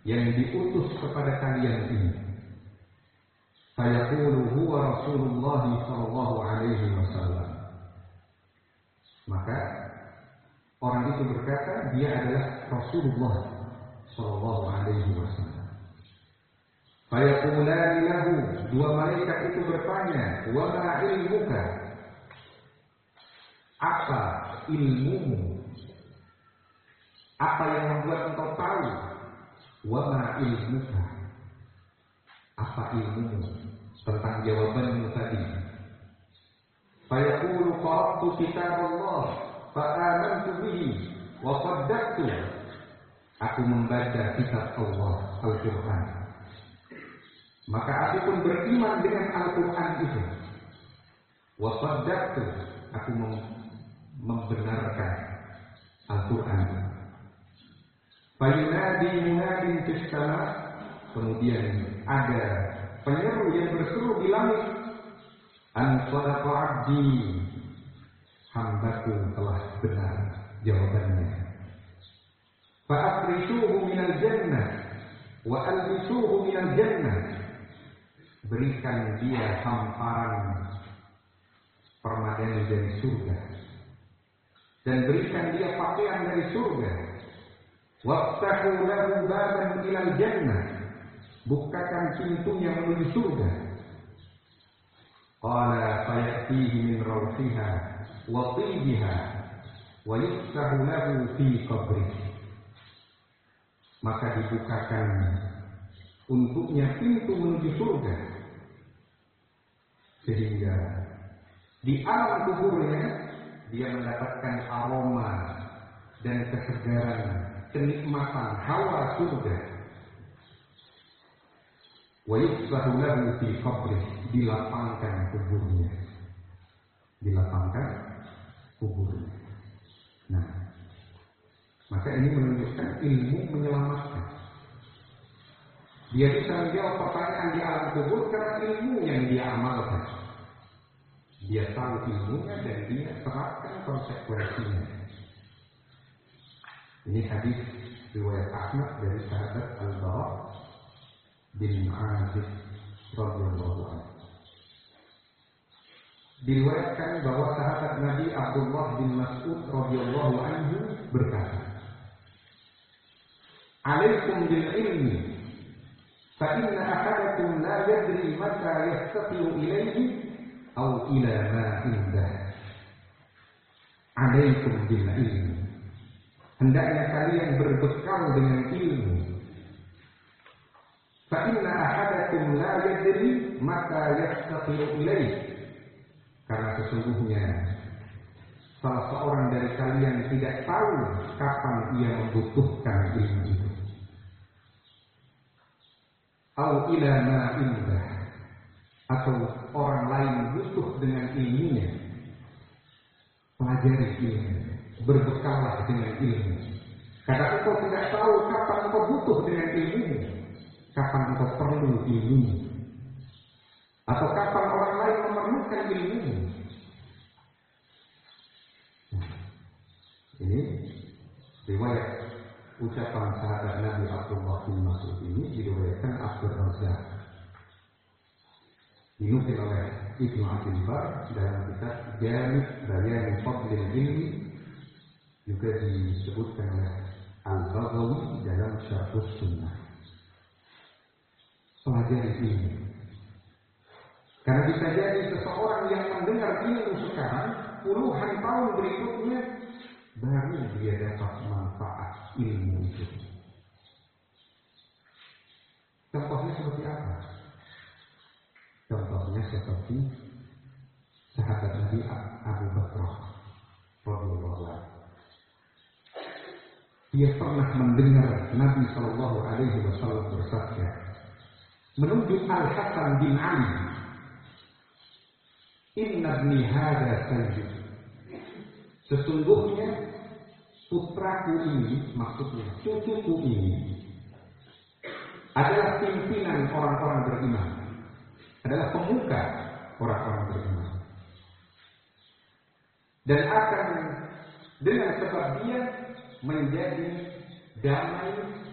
yang diutus kepada kalian ini. Fayaqulu huwa Rasulullah sallallahu alaihi wasallam. Maka orang itu berkata dia adalah Rasulullah sallallahu alaihi wasallam. Fayaqulani lahu, dua malaikat itu bertanya, wa ma ilmuka? Apa ilmumu? Apa yang membuat engkau tahu? Wa ma ilmuka? Apa ilmumu tentang jawabanmu tadi? Fayaqulu qara'tu kitab Allah fa amantu bihi wa saddaqtu. Aku membaca kitab Allah, Al-Qur'an. Maka aku pun beriman dengan Al-Qur'an itu. Wa saddaqtu, aku membenarkan Al-Qur'an. Fayunadi munadin fis sama', kemudian ada penyeru yang berseru di langit, an sadaqa 'abdi, hambaku telah benar jawabannya. Fa afrishuhu minal jannah wa albisuhu minal jannah, berikan dia hamparan permadani dari surga dan berikan dia pakaian dari surga. Waftahu lahu baban ilal jannah, bukakan pintunya menuju surga. Qala fayatihi min rawfiha wa tibiha wa yuftahu lahu fi qabrihi. Maka dibukakan untuknya pintu menuju surga, sehingga di alam kuburnya dia mendapatkan aroma dan kesegaran, kenikmatan hawa surga. Wa yusbahu lahu fi qabrih, dilapangkan kuburnya. Dilapangkan kuburnya. Nah, maka ini menunjukkan ilmu menyelamatkan. Dia bisa menjawab pertanyaan di alam kubur karena ilmu yang dia amalkan. Dia tahu ilmunya dan dia terapkan konsekuensinya. Ini hadis riwayat Ahmad dari sahabat Al-Bara bin Azib radhiyallahu anhu. Diriwayatkan bahwa sahabat Nabi Abdullah bin Mas'ud radhiyallahu anhu berkata, "Alaikum bil ilmi, fa inna ahadakum la yadri mata yastati'u ilayhi aw ila ma indah." Alaikum bil ilmi, hendaknya kalian berbekal dengan ilmu. Fa inna ahadakum la yadri mata yastati'u ilayhi, karena sesungguhnya salah seorang dari kalian tidak tahu kapan ia membutuhkan ilmu itu. Au ila ma indah, atau orang lain butuh dengan ilmunya. Pelajari ilmu, berbekallah dengan ilmu. Karena engkau tidak tahu kapan engkau butuh dengan ilmu, kapan engkau perlu ilmu, atau kapan orang lain memerlukan ilmu. Ini riwayat ucapan sahabat Nabi Abdullah bin Mas'ud ini diriwayatkan Abdul Razak, dinukil oleh Ibnu Abdul Bar dalam kitab Jami' Bayan Fadlil Ilmi, juga disebutkan oleh Al-Baghawi dalam Syarh Sunnah. Pelajari ilmu, karena bisa jadi seseorang yang mendengar ilmu sekarang, puluhan tahun berikutnya baru dia dapat manfaat ilmu itu. Contohnya seperti apa? Contohnya seperti sahabat Nabi Abu Bakar radhiyallahu anhu. Dia pernah mendengar Nabi sallallahu alaihi wasallam bersabda, menunjuk Al-Hasan bin Ali, "Inna ibni hadza sayyid." Sesungguhnya putraku ini, maksudnya cucuku ini, adalah pimpinan orang-orang beriman, adalah pemuka orang-orang beriman, dan akan dengan sebab dia menjadi damai